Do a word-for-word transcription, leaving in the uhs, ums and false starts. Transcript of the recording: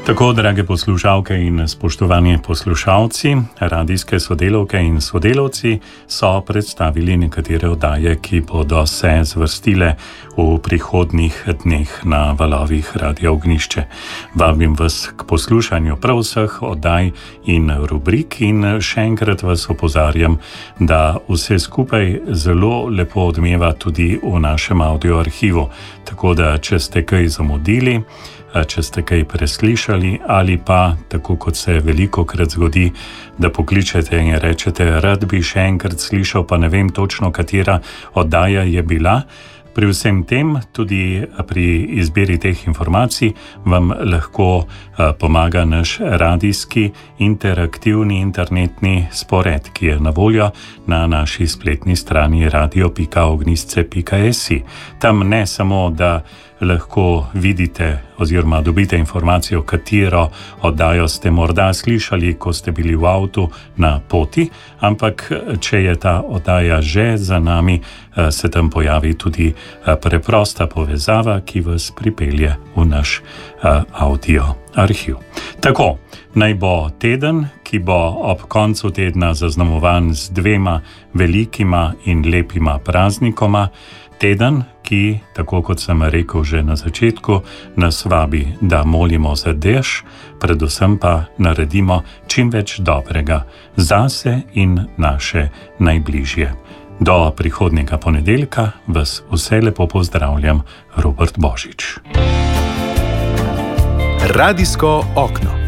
Tako, drage poslušalke in spoštovani poslušalci, radijske sodelavke in sodelavci so predstavili nekatere oddaje, ki bodo se zvrstile v prihodnjih dneh na valovih Radia Ognjišče. Vabim vas k poslušanju prav vseh oddaj in rubrik in še enkrat vas opozarjam, da vse skupaj zelo lepo odmeva tudi v našem audioarhivu. Tako da, če ste kaj zamudili, če ste kaj preslišali ali pa, tako kot se veliko krat zgodi, da pokličete in rečete, rad bi še enkrat slišal, pa ne vem točno, katera oddaja je bila. Pri vsem tem, tudi pri izbiri teh informacij, vam lahko pomaga naš radijski interaktivni internetni spored, ki je na voljo na naši spletni strani radio pika ognjišče pika si. Tam ne samo, da lahko vidite oziroma dobite informacijo, katero oddajo ste morda slišali, ko ste bili v avtu na poti, ampak če je ta oddaja že za nami, se tam pojavi tudi preprosta povezava, ki vas pripelje v naš audio arhiv. Tako, naj bo teden, ki bo ob koncu tedna zaznamovan z dvema velikima in lepima praznikoma. Teden, ki, tako kot sem rekel že na začetku, nas vabi, da molimo za dež, predvsem pa naredimo čim več dobrega zase in naše najbližje. Do prihodnjega ponedeljka vas vse lepo pozdravljam, Robert Božič. Radijsko okno.